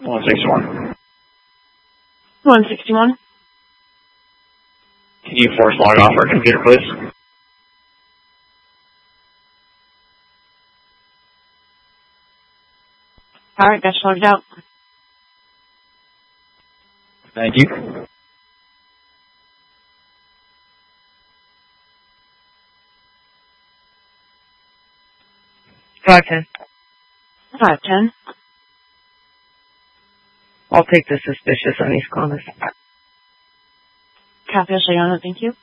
161. 161. Can you force log off our computer, please? Alright, got you logged out. Thank you. 510. 510. I'll take the suspicious on East Columbus. Copy, I'll show you on it, thank you.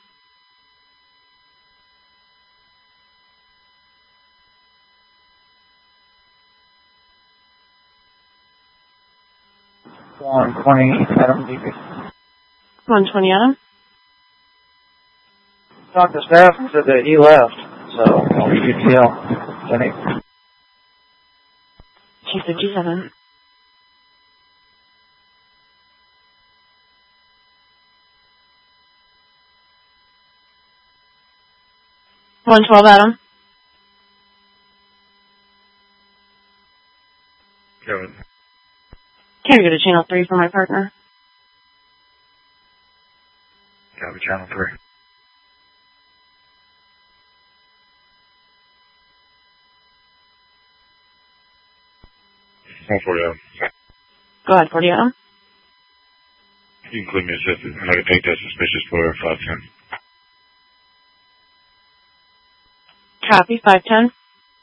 Adam, DP. 120 Adam. Talked to staff and said that he left, so I'll be UTL. Jenny. 257. $112 Adam. Kevin. Can we go to channel 3 for my partner? Copy, channel 3. Go ahead, 40 Adam. You can include me assisted. I can take that suspicious for 510. Copy, 510.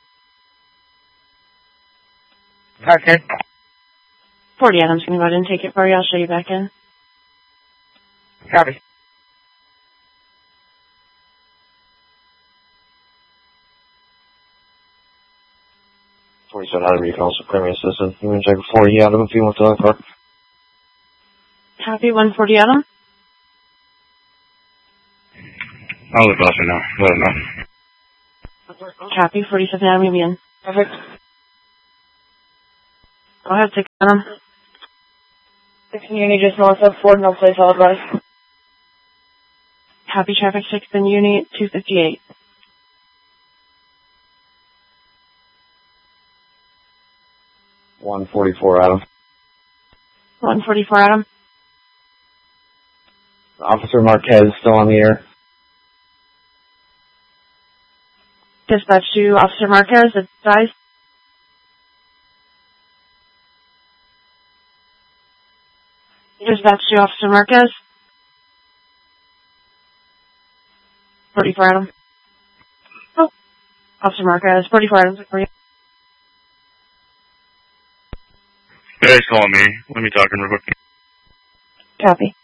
510. 40 Adam's going to go ahead and take it for you. I'll show you back in. Copy. Adam, you can also primary assistant. You can check 40 Adam if you want to talk for. Copy, 140 Adam. I'll let Buster know. Let him know. Copy, 47 Adam, you'll be in. Perfect. Go ahead, 6 Adam. 16 unit just north of Ford, no place, all advice. Copy, traffic 6 in unit 258. $144 Adam. 144 Adam. Officer Marquez still on the air. Dispatch to Officer Marquez, advise. Dispatch to Officer Marquez. 44 Adam. Oh, Officer Marquez, 44 Adam, for you. Yeah, he's calling me. Let me talk to him real quick. Copy.